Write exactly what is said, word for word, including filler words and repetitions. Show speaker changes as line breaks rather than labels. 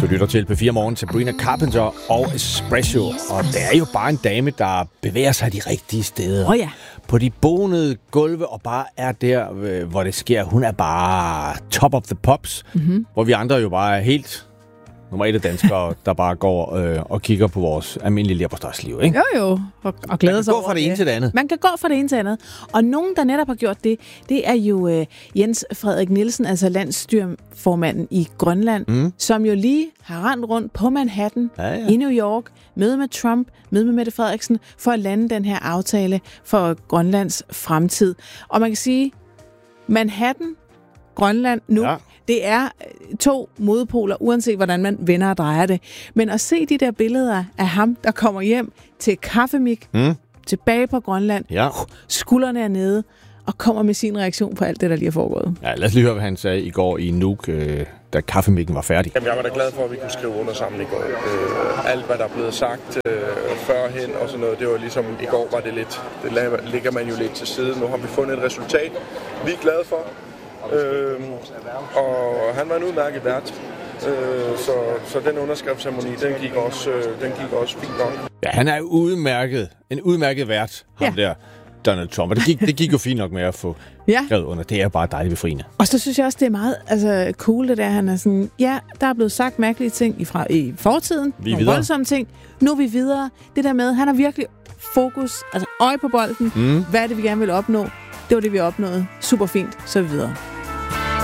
Du lytter til P fire Morgen til Sabrina Carpenter og Espresso. Og det er jo bare en dame, der bevæger sig de rigtige steder.
Oh ja.
På de bonede gulve og bare er der, hvor det sker. Hun er bare top of the pops. Mm-hmm. Hvor vi andre jo bare er helt nummer et af danskere, der bare går øh, og kigger på vores almindelige leverpostejsliv, ikke?
Jo jo, og, og glæder sig over det.
Man kan gå fra det ene til det andet.
Man kan gå fra det ene til det andet. Og nogen, der netop har gjort det, det er jo øh, Jens Frederik Nielsen, altså landsstyreformanden i Grønland, mm. som jo lige har rendt rundt på Manhattan ja, ja. i New York, møde med Trump, møde med Mette Frederiksen, for at lande den her aftale for Grønlands fremtid. Og man kan sige, Manhattan, Grønland nu, ja. det er to modpoler, uanset hvordan man vender og drejer det. Men at se de der billeder af ham, der kommer hjem til kaffemik, mm. tilbage på Grønland,
ja.
skuldrene er nede, og kommer med sin reaktion på alt det, der lige er foregået.
Ja, lad os lige høre, hvad han sagde i går i Nuuk, øh, da kaffemikken var færdig.
Jamen, jeg var da glad for, at vi kunne skrive under sammen i går. Øh, alt, hvad der er blevet sagt øh, førhen og sådan noget, det var ligesom, i går var det lidt, det ligger man jo lidt til side. Nu har vi fundet et resultat, vi er glade for. Øh, og han var en udmærket vært, øh, så, så den underskriftsceremoni, den gik også, øh, den gik også fint nok.
Ja, han er udmærket, en udmærket vært, ham ja. der, Donald Trump. Og det gik, det gik jo fint nok med at få ja. skrevet under. Det er bare dejligt befriende.
Og så synes jeg også, det er meget altså, cool, det der. Han er sådan, ja, der er blevet sagt mærkelige ting i, fra, i fortiden.
Vi er
nogle voldsomme ting. Nu er vi videre. Det der med, han har virkelig fokus, altså øje på bolden. Mm. Hvad er det, vi gerne vil opnå? Det var det, vi opnåede. Super fint. Så er vi videre.